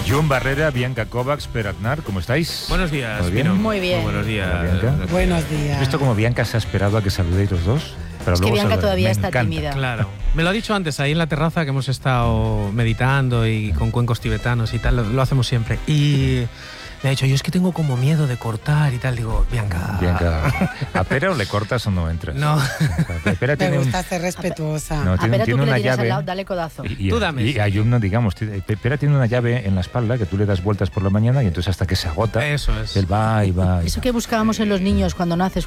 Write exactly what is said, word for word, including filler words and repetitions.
Jun Barrera, Bianca Kovacs, Per Aznar, ¿cómo estáis? Buenos días, ¿Todo bien? Pino. Muy bien. Muy buenos días. Hola, Bianca. Buenos días. ¿Has visto cómo Bianca se ha esperado a que saludéis los dos? Pero Es que luego Bianca saludáis. todavía Me está encanta. tímida. Claro. Me lo ha dicho antes, ahí en la terraza que hemos estado meditando y con cuencos tibetanos y tal, lo, lo hacemos siempre. Y me ha dicho, yo es que tengo como miedo de cortar y tal. Digo, Bianca... Bianca, ¿a Pera o le cortas o no entras? No. Pera Me tiene un, gusta ser respetuosa. no, A tiene, ver, tú tiene que le una tienes al llave. lado, dale codazo. Y, y, Tú dame. y a Jun no digamos, tiene- Pera tiene una llave en la espalda que tú le das vueltas por la mañana y entonces hasta que se agota, Eso es. él va y va. y Eso va. que buscábamos en los niños cuando naces,